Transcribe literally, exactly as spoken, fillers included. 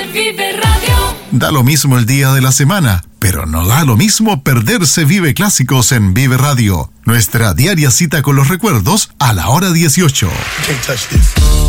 Vive Radio. Da lo mismo el día de la semana, pero no da lo mismo perderse Vive Clásicos en Vive Radio. Nuestra diaria cita con los recuerdos a la hora dieciocho.